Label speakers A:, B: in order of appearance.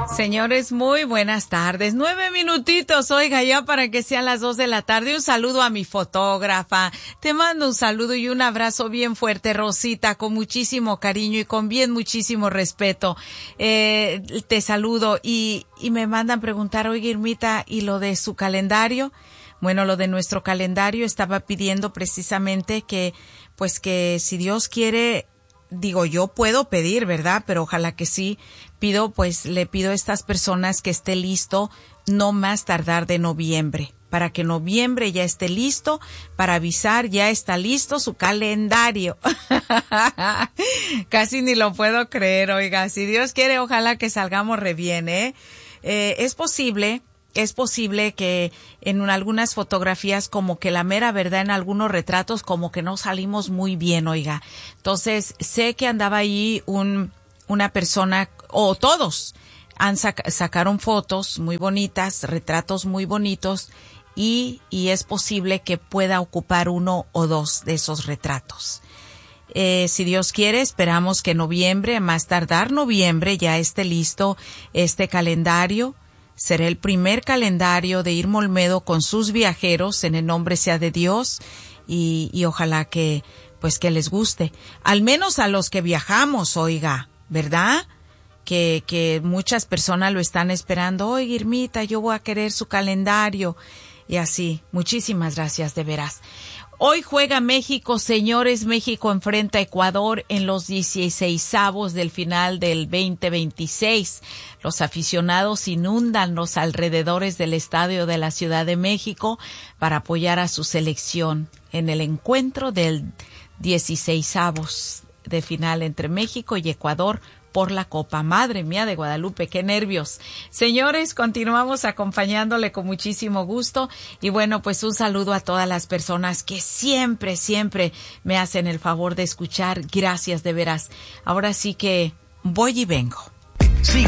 A: Señores, muy buenas tardes. 9 minutitos, oiga, ya para que sean las 2 de la tarde. Un saludo a mi fotógrafa. Te mando un saludo y un abrazo bien fuerte, Rosita, con muchísimo cariño y con bien muchísimo respeto. Te saludo y me mandan preguntar, oiga, Irmita, ¿y lo de su calendario? Bueno, lo de nuestro calendario estaba pidiendo precisamente que si Dios quiere, digo, yo puedo pedir, ¿verdad? Pero ojalá que sí. Le pido a estas personas que esté listo no más tardar de noviembre, para que noviembre ya esté listo, para avisar, ya está listo su calendario. Casi ni lo puedo creer, oiga, si Dios quiere, ojalá que salgamos re bien, ¿eh? Es posible que en algunas fotografías, como que la mera verdad, en algunos retratos, como que no salimos muy bien, oiga. Entonces, sé que andaba ahí una persona, o todos, sacaron fotos muy bonitas, retratos muy bonitos, y es posible que pueda ocupar uno o dos de esos retratos. Si Dios quiere, esperamos que noviembre, a más tardar noviembre, ya esté listo este calendario. Será el primer calendario de Irma Olmedo con sus viajeros, en el nombre sea de Dios, y ojalá que les guste. Al menos a los que viajamos, oiga, ¿verdad? Que muchas personas lo están esperando. Oiga, Irmita, yo voy a querer su calendario. Y así, muchísimas gracias, de veras. Hoy juega México, señores. México enfrenta a Ecuador en los 16avos del final del 2026. Los aficionados inundan los alrededores del estadio de la Ciudad de México para apoyar a su selección en el encuentro del 16avos de final entre México y Ecuador por la Copa. Madre mía de Guadalupe, qué nervios. Señores, continuamos acompañándole con muchísimo gusto y bueno, pues un saludo a todas las personas que siempre me hacen el favor de escuchar. Gracias, de veras. Ahora sí que voy y vengo.
B: Sigue